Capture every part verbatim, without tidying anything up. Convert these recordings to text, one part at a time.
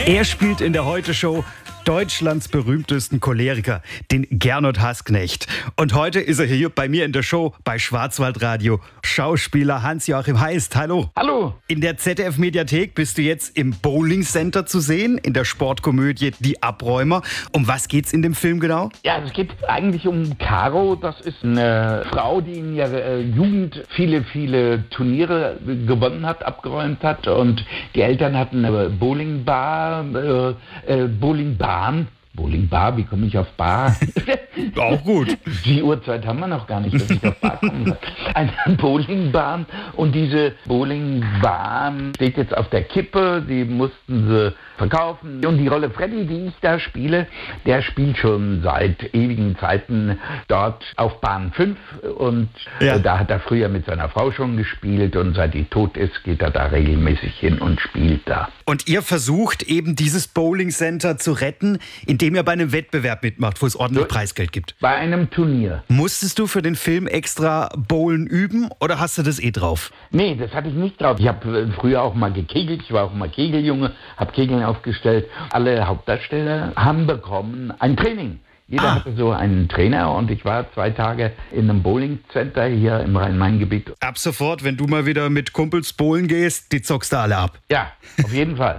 Er spielt in der Heute-Show Deutschlands berühmtesten Choleriker, den Gernot Hassknecht. Und heute ist er hier bei mir in der Show bei Schwarzwaldradio. Schauspieler Hans-Joachim Heist, hallo. Hallo. In der Z D F-Mediathek bist du jetzt im Bowling Center zu sehen, in der Sportkomödie Die Abräumer. Um was geht's in dem Film genau? Ja, es geht eigentlich um Caro. Das ist eine Frau, die in ihrer Jugend viele, viele Turniere gewonnen hat, abgeräumt hat. Und die Eltern hatten eine Bowlingbar, äh, äh, Bowlingbahn. Bowlingbar, wie komme ich auf Bar? Auch gut. Die Uhrzeit haben wir noch gar nicht, dass ich auf Bar komme. Eine Bowlingbahn, und diese Bowlingbahn steht jetzt auf der Kippe, die mussten sie verkaufen. Und die Rolle Freddy, die ich da spiele, der spielt schon seit ewigen Zeiten dort auf Bahn fünf, und ja. Da hat er früher mit seiner Frau schon gespielt, und seit die tot ist, geht er da regelmäßig hin und spielt da. Und ihr versucht eben dieses Bowling Center zu retten, indem ihr bei einem Wettbewerb mitmacht, wo es ordentlich so, Preisgeld gibt. Bei einem Turnier. Musstest du für den Film extra Bowlen üben oder hast du das eh drauf? Nee, das hatte ich nicht drauf. Ich habe früher auch mal gekegelt, ich war auch mal Kegeljunge, habe Kegeln aufgestellt. Alle Hauptdarsteller haben bekommen ein Training. Jeder ah. hatte so einen Trainer, und ich war zwei Tage in einem Bowling-Center hier im Rhein-Main-Gebiet. Ab sofort, wenn du mal wieder mit Kumpels bowlen gehst, die zockst du alle ab. Ja, auf jeden Fall.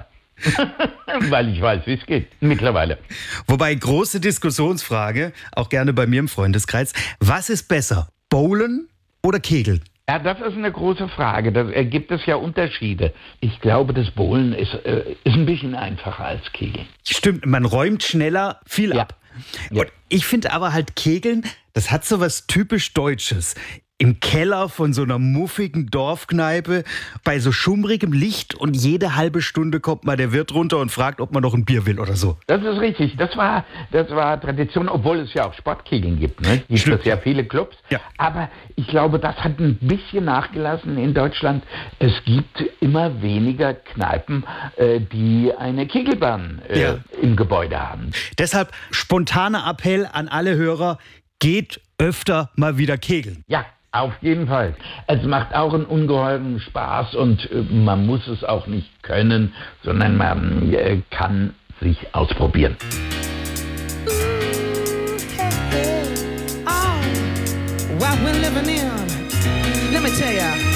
Weil ich weiß, wie es geht, mittlerweile. Wobei, große Diskussionsfrage, auch gerne bei mir im Freundeskreis, was ist besser, Bowlen oder Kegeln? Ja, das ist eine große Frage. Da gibt es ja Unterschiede. Ich glaube, das Bowlen ist, äh, ist ein bisschen einfacher als Kegeln. Stimmt, man räumt schneller viel ja. ab. Ja. Und ich finde aber halt Kegeln, das hat so was typisch Deutsches. Im Keller von so einer muffigen Dorfkneipe, bei so schummrigem Licht, und jede halbe Stunde kommt mal der Wirt runter und fragt, ob man noch ein Bier will oder so. Das ist richtig. Das war, das war Tradition, obwohl es ja auch Sportkegeln gibt. Ne? Gibt es ja viele Clubs. Ja. Aber ich glaube, das hat ein bisschen nachgelassen in Deutschland. Es gibt immer weniger Kneipen, äh, die eine Kegelbahn äh, ja. im Gebäude haben. Deshalb spontaner Appell an alle Hörer, geht öfter mal wieder kegeln. Ja. Auf jeden Fall. Es macht auch einen ungeheuren Spaß, und äh, man muss es auch nicht können, sondern man äh, kann sich ausprobieren. Oh, what we're living in, let me tell ya.